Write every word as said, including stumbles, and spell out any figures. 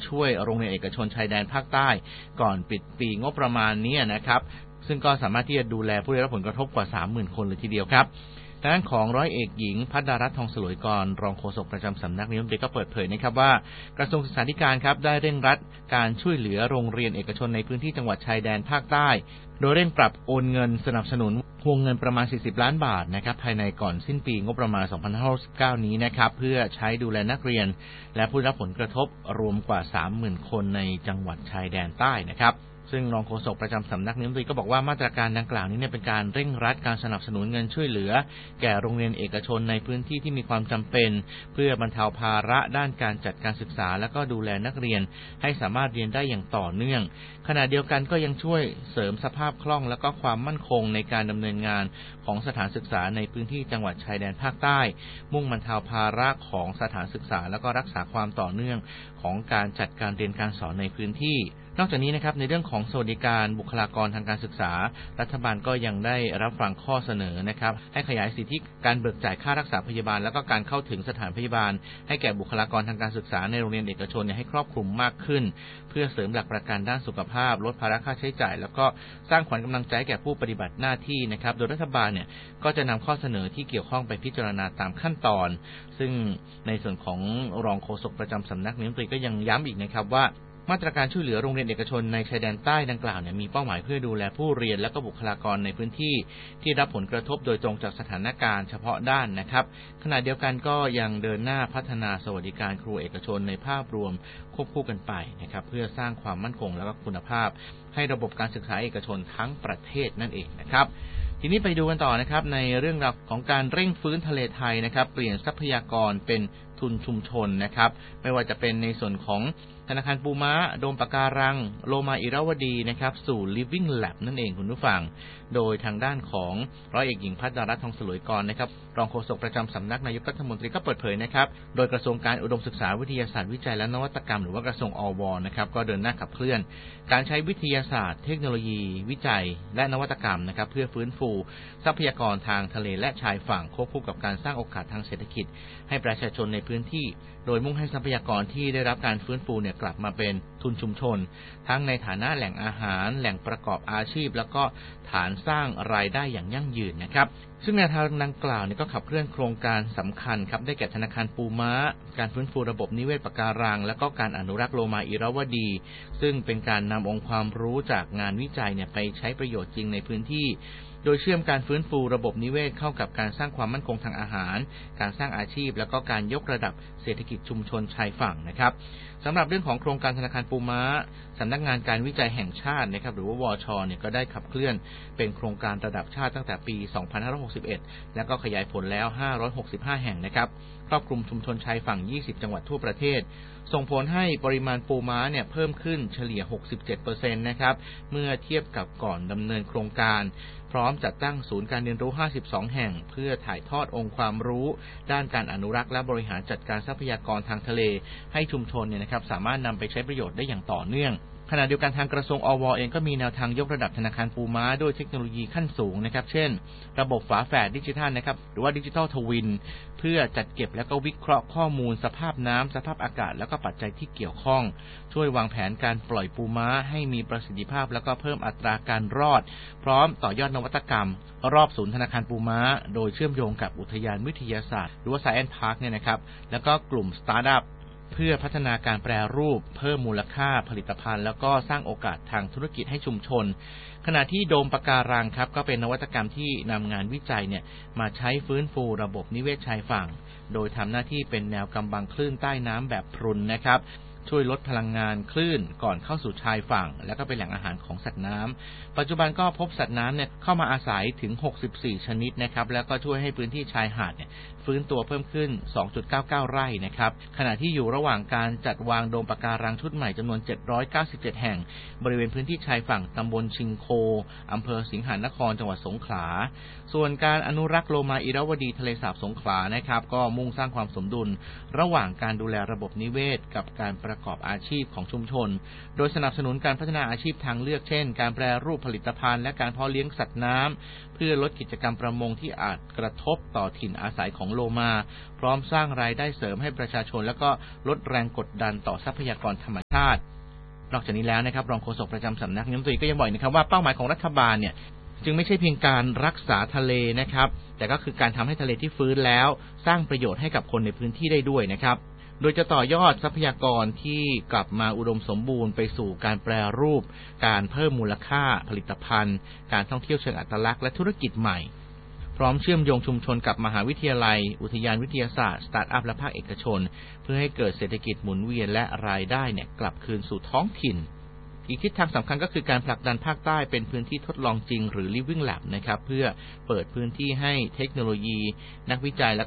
ช่วยโรงเรียนเอกชนชายแดนภาคใต้ก่อนปิดปีงบประมาณนี้นะครับซึ่งก็สามารถที่จะดูแลผู้ได้รับผลกระทบกว่า สามหมื่น คนเลยทีเดียวครับด้านของร้อยเอกหญิงภัทรรัตน์ทองสลวยกรรองโฆษกประจำสำนักนายกรัฐมนตรีก็เปิดเผยนะครับว่ากระทรวงศึกษาธิการครับได้เร่งรัดการช่วยเหลือโรงเรียนเอกชนในพื้นที่จังหวัดชายแดนภาคใต้โดยเร่งปรับโอนเงินสนับสนุนวงเงินประมาณสี่สิบล้านบาทนะครับภายในก่อนสิ้นปีงบประมาณสองพันห้าร้อยหกสิบเก้านี้นะครับเพื่อใช้ดูแลนักเรียนและผู้ได้รับผลกระทบรวมกว่า สามหมื่น คนในจังหวัดชายแดนใต้นะครับซึ่งรองโฆษกประจำสำนักนายกรัฐมนตรีก็บอกว่ามาตรการดังกล่าวนี้เนี่ยเป็นการเร่งรัดการสนับสนุนเงินช่วยเหลือแก่โรงเรียนเอกชนในพื้นที่ที่มีความจำเป็นเพื่อบรรเทาภาระด้านการจัดการศึกษาและก็ดูแลนักเรียนให้สามารถเรียนได้อย่างต่อเนื่องขณะเดียวกันก็ยังช่วยเสริมสภาพคล่องและก็ความมั่นคงในการดำเนินงานของสถานศึกษาในพื้นที่จังหวัดชายแดนภาคใต้มุ่งบรรเทาภาระของสถานศึกษาและก็รักษาความต่อเนื่องของการจัดการเรียนการสอนในพื้นที่นอกจากนี้นะครับในเรื่องของสวัสดิการบุคลากรทางการศึกษารัฐบาลก็ยังได้รับฟังข้อเสนอนะครับให้ขยายสิทธิการเบิกจ่ายค่ารักษาพยาบาลและก็การเข้าถึงสถานพยาบาลให้แก่บุคลากรทางการศึกษาในโรงเรียนเอกชนให้ครอบคลุมมากขึ้นเพื่อเสริมหลักประกันด้านสุขภาพลดภาระค่าใช้จ่ายแล้วก็สร้างขวัญกำลังใจแก่ผู้ปฏิบัติหน้าที่นะครับโดยรัฐบาลเนี่ยก็จะนำข้อเสนอที่เกี่ยวข้องไปพิจารณาตามขั้นตอนซึ่งในส่วนของรองโฆษกประจำสำนักนายกรัฐมนตรีก็ยังย้ำอีกนะครับว่ามาตรการช่วยเหลือโรงเรียนเอกชนในชายแดนใต้ดังกล่าวเนี่ยมีเป้าหมายเพื่อดูแลผู้เรียนและก็บุคลากรในพื้นที่ที่รับผลกระทบโดยตรงจากสถานการณ์เฉพาะด้านนะครับขณะเดียวกันก็ยังเดินหน้าพัฒนาสวัสดิการครูเอกชนในภาพรวมควบคู่กันไปนะครับเพื่อสร้างความมั่นคงและก็คุณภาพให้ระบบการศึกษาเอกชนทั้งประเทศนั่นเองนะครับทีนี้ไปดูกันต่อนะครับในเรื่องราวของการเร่งฟื้นทะเลไทยนะครับเปลี่ยนทรัพยากรเป็นทุนชุมชนนะครับไม่ว่าจะเป็นในส่วนของธนาคารปูม้าโดมปะการังโลมาอิราวดีนะครับสู่ Living Lab นั่นเองคุณผู้ฟังโดยทางด้านของร้อยเอกหญิงภัทรรัตน์ทองสลวยกรนะครับรองโฆษกประจำสำนักนายกรัฐมนตรีก็เปิดเผยนะครับโดยกระทรวงการอุดมศึกษาวิทยาศาสตร์วิจัยและนวัตกรรมหรือว่ากระทรวงอวนะครับก็เดินหน้าขับเคลื่อนการใช้วิทยาศาสตร์เทคโนโลยีวิจัยและนวัตกรรมนะครับเพื่อฟื้นฟูทรัพยากรทางทะเลและชายฝั่งควบคู่กับการสร้างโอกาสทางเศรษฐกิจให้ประชาชนในพื้นที่โดยมุ่งให้ทรัพยากรที่ได้รับการฟื้นฟูเนี่ยกลับมาเป็นทุนชุมชนทั้งในฐานะแหล่งอาหารแหล่งประกอบอาชีพแล้วก็ฐานสร้างรายได้อย่างยั่งยืนนะครับซึ่งแนวทางดังกล่าวเนี่ยก็ขับเคลื่อนโครงการสำคัญครับได้แก่ธนาคารปูม้าการฟื้นฟูระบบนิเวศปะการังและก็การอนุรักษ์โลมาอิราวดีซึ่งเป็นการนำองค์ความรู้จากงานวิจัยเนี่ยไปใช้ประโยชน์จริงในพื้นที่โดยเชื่อมการฟื้นฟูระบบนิเวศเข้ากับการสร้างความมั่นคงทางอาหารการสร้างอาชีพแล้วก็การยกระดับเศรษฐกิจชุมชนชายฝั่งนะครับสำหรับเรื่องของโครงการธนาคารปูม้าสำนักงานการวิจัยแห่งชาตินะครับหรือว่าวช.เนี่ยก็ได้ขับเคลื่อนเป็นโครงการระดับชาติตั้งแต่ปีสองพันห้าร้อยหกสิบเอ็ดแล้วก็ขยายผลแล้วห้าร้อยหกสิบห้าแห่งนะครับครอบคลุมชุมชนชายฝั่งยี่สิบจังหวัดทั่วประเทศส่งผลให้ปริมาณปูม้าเนี่ยเพิ่มขึ้นเฉลี่ย หกสิบเจ็ดเปอร์เซ็นต์ นะครับเมื่อเทียบกับก่อนดำเนินโครงการพร้อมจัดตั้งศูนย์การเรียนรู้ห้าสิบสองแห่งเพื่อถ่ายทอดองค์ความรู้ด้านการอนุรักษ์และบริหารจัดการทรัพยากรทางทะเลให้ชุมชนเนี่ยนะครับสามารถนำไปใช้ประโยชน์ได้อย่างต่อเนื่องขณะเดียวกันทางกระทรวงอวเองก็มีแนวทางยกระดับธนาคารปูม้าด้วยเทคโนโลยีขั้นสูงนะครับเช่นระบบฝาแฝดดิจิทัลนะครับหรือว่าดิจิทัลทวินเพื่อจัดเก็บและก็วิเคราะห์ข้อมูลสภาพน้ำสภาพอากาศและก็ปัจจัยที่เกี่ยวข้องช่วยวางแผนการปล่อยปูม้าให้มีประสิทธิภาพแล้วก็เพิ่มอัตราการรอดพร้อมต่อยอดนวัตกรรมรอบศูนย์ธนาคารปูม้าโดยเชื่อมโยงกับอุทยานวิทยาศาสตร์หรือว่า Science Park เนี่ยนะครับแล้วก็กลุ่มสตาร์ทอัพเพื่อพัฒนาการแปรรูปเพิ่มมูลค่าผลิตภัณฑ์แล้วก็สร้างโอกาสทางธุรกิจให้ชุมชนขณะที่โดมปะการังครับก็เป็นนวัตกรรมที่นำงานวิจัยเนี่ยมาใช้ฟื้นฟูระบบนิเวศชายฝั่งโดยทำหน้าที่เป็นแนวกำบังคลื่นใต้น้ำแบบพรุนนะครับช่วยลดพลังงานคลื่นก่อนเข้าสู่ชายฝั่งและก็เป็นแหล่งอาหารของสัตว์น้ำปัจจุบันก็พบสัตว์น้ำเนี่ยเข้ามาอาศัยถึงหกสิบสี่ชนิดนะครับแล้วก็ช่วยให้พื้นที่ชายหาดเนี่ยฟื้นตัวเพิ่มขึ้น สองจุดเก้าเก้า ไร่นะครับขณะที่อยู่ระหว่างการจัดวางโดมปะการังชุดใหม่จำนวนเจ็ดร้อยเก้าสิบเจ็ดแห่งบริเวณพื้นที่ชายฝั่งตำบลชิงโคอำเภอสิงหนครจังหวัดสงขลาส่วนการอนุรักษ์โลมาอิราวดีทะเลสาบสงขลานะครับก็มุ่งสร้างความสมดุลระหว่างการดูแลระบบนิเวศกับการประประกอบอาชีพของชุมชนโดยสนับสนุนการพัฒนาอาชีพทางเลือกเช่นการแปรรูปผลิตภัณฑ์และการเพาะเลี้ยงสัตว์น้ำเพื่อลดกิจกรรมประมงที่อาจกระทบต่อถิ่นอาศัยของโลมาพร้อมสร้างรายได้เสริมให้ประชาชนและก็ลดแรงกดดันต่อทรัพยากรธรรมชาตินอกจากนี้แล้วนะครับรองโฆษกประจำสำนักนายกรัฐมนตรีก็ยังบอกนะครับว่าเป้าหมายของรัฐบาลเนี่ยจึงไม่ใช่เพียงการรักษาทะเลนะครับแต่ก็คือการทำให้ทะเลที่ฟื้นแล้วสร้างประโยชน์ให้กับคนในพื้นที่ได้ด้วยนะครับโดยจะต่อยอดทรัพยากรที่กลับมาอุดมสมบูรณ์ไปสู่การแปรรูปการเพิ่มมูลค่าผลิตภัณฑ์การท่องเที่ยวเชิงอัตลักษณ์และธุรกิจใหม่พร้อมเชื่อมโยงชุมชนกับมหาวิทยาลัยอุทยานวิทยาศาสตร์สตาร์ทอัพและภาคเอกชนเพื่อให้เกิดเศรษฐกิจหมุนเวียนและรายได้เนี่ยกลับคืนสู่ท้องถิ่นอีกทิศทางสำคัญก็คือการผลักดันภาคใต้เป็นพื้นที่ทดลองจริงหรือ Living Lab นะครับเพื่อเปิดพื้นที่ให้เทคโนโลยีนักวิจัยและ